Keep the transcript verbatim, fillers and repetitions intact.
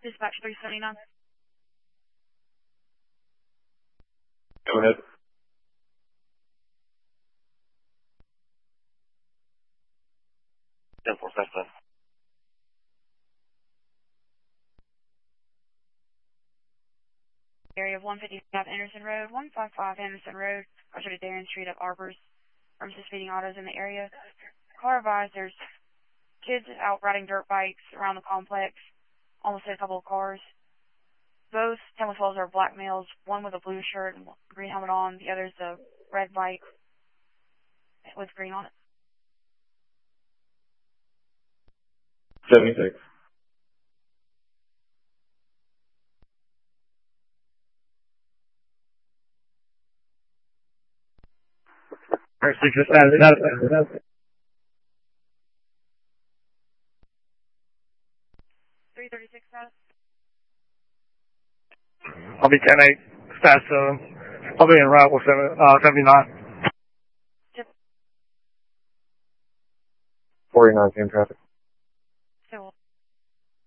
Dispatch three seventy-nine. Go ahead. ten four five five. Area of one fifty-five Anderson Road, one fifty-five Anderson Road, closer to Darren Street at Arbors. Pharmacist feeding autos in the area. Car advised there's kids out riding dirt bikes around the complex. Almost hit a couple of cars. Both ten twelves are black males, one with a blue shirt and green helmet on, the other's a red bike with green on it. seventy-six. Alright, six, just out of it. three thirty-six, got it. I'll be ten eight, stat seven. I'll be in route with seven, uh, seventy-nine. forty-nine, same traffic.